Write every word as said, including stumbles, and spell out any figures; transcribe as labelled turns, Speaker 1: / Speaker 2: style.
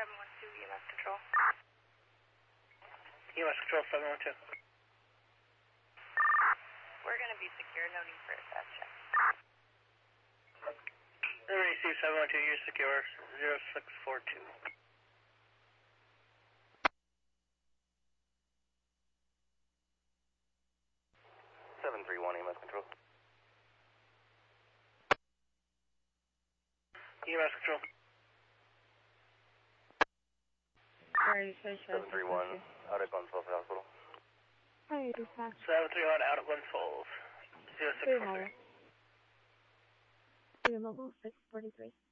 Speaker 1: seven one two, E M S control.
Speaker 2: E M S control seven one two.
Speaker 1: We're going to be secure, no need for a fast check.
Speaker 2: Receive seven one two, you're secure, zero six four two.
Speaker 3: seven three one, E M S control.
Speaker 2: E M S control.
Speaker 3: seven three one, out at Gunswell for hospital.
Speaker 4: Hi, dispatch.
Speaker 2: seven three one, out at Glens Falls, zero six four three.
Speaker 4: Level six forty-three.